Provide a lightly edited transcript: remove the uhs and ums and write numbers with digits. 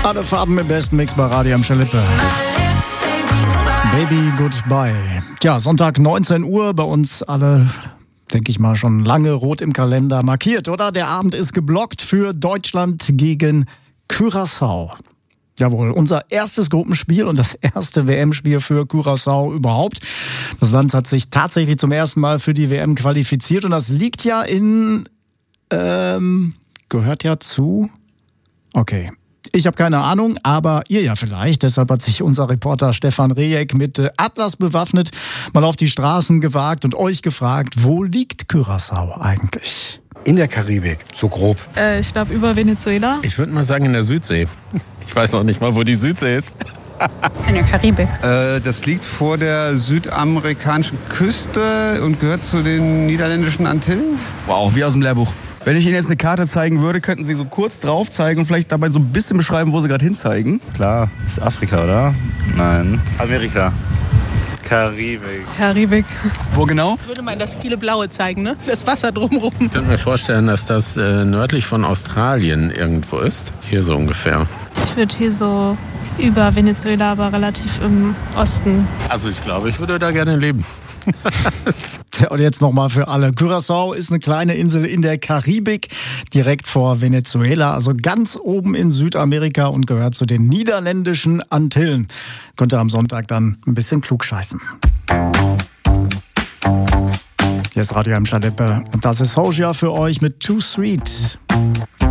Alle Farben im besten Mix bei Radio am Schalippe. Baby Goodbye. Tja, Sonntag 19 Uhr, bei uns alle, denke ich mal, schon lange rot im Kalender markiert, oder? Der Abend ist geblockt für Deutschland gegen Curaçao. Jawohl, unser erstes Gruppenspiel und das erste WM-Spiel für Curaçao überhaupt. Das Land hat sich tatsächlich zum ersten Mal für die WM qualifiziert und das liegt ja gehört ja zu... Okay. Ich habe keine Ahnung, aber ihr ja vielleicht. Deshalb hat sich unser Reporter Stefan Rejek mit Atlas bewaffnet, mal auf die Straßen gewagt und euch gefragt, wo liegt Curaçao eigentlich? In der Karibik, so grob. Ich glaube über Venezuela. Ich würde mal sagen in der Südsee. Ich weiß noch nicht mal, wo die Südsee ist. In der Karibik. Das liegt vor der südamerikanischen Küste und gehört zu den niederländischen Antillen. Wow, wie aus dem Lehrbuch. Wenn ich Ihnen jetzt eine Karte zeigen würde, könnten Sie so kurz drauf zeigen und vielleicht dabei so ein bisschen beschreiben, wo Sie gerade hinzeigen? Klar, ist Afrika, oder? Nein. Amerika. Karibik. Wo genau? Ich würde meinen, dass viele blaue zeigen, ne? Das Wasser drumherum. Ich könnte mir vorstellen, dass das nördlich von Australien irgendwo ist. Hier so ungefähr. Ich würde hier so über Venezuela, aber relativ im Osten. Also ich glaube, ich würde da gerne leben. Tja, und jetzt nochmal für alle. Curaçao ist eine kleine Insel in der Karibik, direkt vor Venezuela, also ganz oben in Südamerika und gehört zu den niederländischen Antillen. Könnt ihr am Sonntag dann ein bisschen klugscheißen. Hier ist Radio am Schalippe und das ist Hoja für euch mit Too Sweet.